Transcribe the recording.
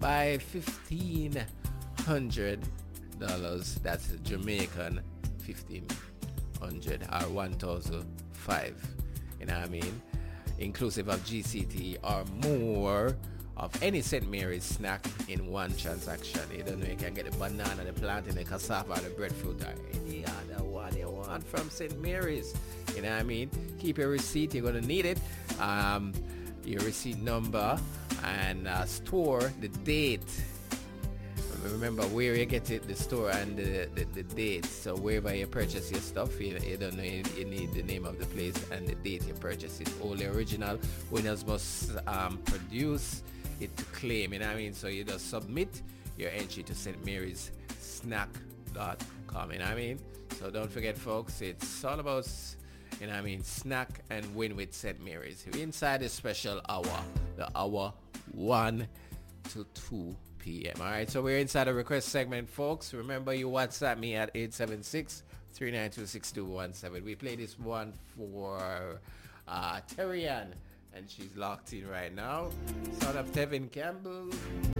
by $1,500. That's Jamaican 1,500 or 1,005. You know what I mean? Inclusive of GCT or more of any St. Mary's snack in one transaction. You don't know, you can get the banana, the plantain, the cassava, the breadfruit, or any other one you want from St. Mary's. You know what I mean? Keep your receipt, you're going to need it. Your receipt number and store, the date. Remember where you get it, the store and the date. So wherever you purchase your stuff, you don't know, you need the name of the place and the date you purchase it. Only original winners must produce it to claim, you know what I mean? So you just submit your entry to St. Mary's snack.com, you know what I mean? So don't forget, folks, it's all about, you know what I mean, snack and win with St. Mary's. We're inside this special hour, the hour 1 to 2 p.m. All right, so we're inside the request segment, folks. Remember, you WhatsApp me at 876-392-6217. We play this one for Terry Ann, and she's locked in right now. Son of Tevin Campbell.